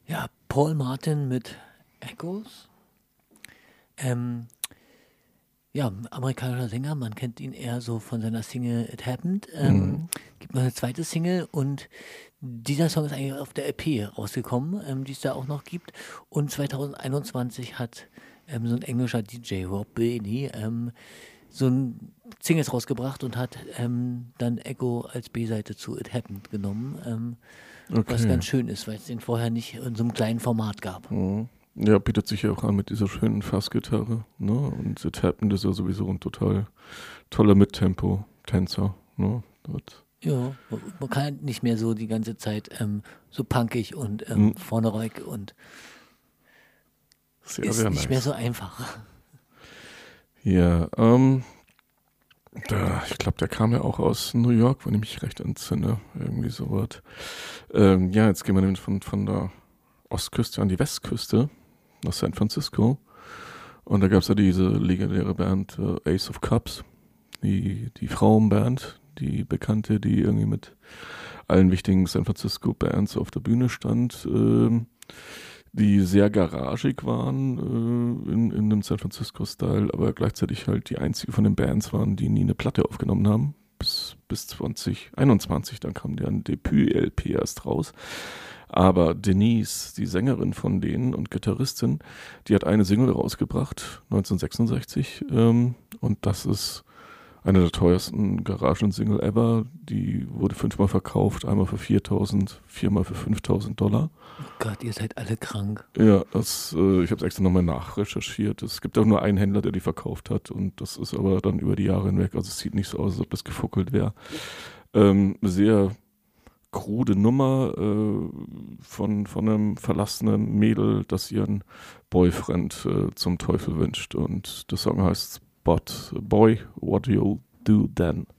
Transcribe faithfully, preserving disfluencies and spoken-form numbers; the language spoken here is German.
Ja, Paul Martin mit Echoes. Ähm, ja, amerikanischer Sänger, man kennt ihn eher so von seiner Single It Happened. Ähm, Mhm. gibt noch eine zweite Single und dieser Song ist eigentlich auf der E P rausgekommen, ähm, die es da auch noch gibt. Und zwanzig einundzwanzig hat ähm, so ein englischer D J, Rob Bailey, ähm, so ein Singles rausgebracht und hat ähm, dann Echo als B-Seite zu It Happened genommen, ähm, was Okay. ganz schön ist, weil es den vorher nicht in so einem kleinen Format gab. Mhm. Ja, bietet sich ja auch an mit dieser schönen Fassgitarre, ne? Und It Happened ist ja sowieso ein total toller Mittempo-Tänzer, ne? Das, Ja, man kann halt nicht mehr so die ganze Zeit ähm, so punkig und mm, ähm, vorne reik und sehr, ist sehr nicht mehr nice. so einfach. Ja, ähm, da, ich glaube, der kam ja auch aus New York, wenn ich mich recht entsinne. Irgendwie sowas. Ähm, ja, jetzt gehen wir nämlich von, von der Ostküste an die Westküste, nach San Francisco. Und da gab es ja diese legendäre Band äh, Ace of Cups, die, die Frauenband, die bekannte, die irgendwie mit allen wichtigen San Francisco Bands auf der Bühne stand, ähm, die sehr garagig waren äh, in, in dem San Francisco-Style, aber gleichzeitig halt die einzige von den Bands waren, die nie eine Platte aufgenommen haben. Bis, bis zwanzig einundzwanzig, dann kam deren Debüt-L P erst raus. Aber Denise, die Sängerin von denen und Gitarristin, die hat eine Single rausgebracht, neunzehnhundertsechsundsechzig. Ähm, und das ist eine der teuersten Garagen-Single ever. Die wurde fünfmal verkauft, einmal für viertausend, viermal für fünftausend Dollar. Oh Gott, ihr seid alle krank. Ja, das, äh, ich habe es extra nochmal nachrecherchiert. Es gibt auch nur einen Händler, der die verkauft hat. Und das ist aber dann über die Jahre hinweg. Also es sieht nicht so aus, als ob das gefuckelt wäre. Ähm, sehr krude Nummer äh, von, von einem verlassenen Mädel, das ihren Boyfriend äh, zum Teufel wünscht. Und der Song heißt But Boy, What You'll Do Then.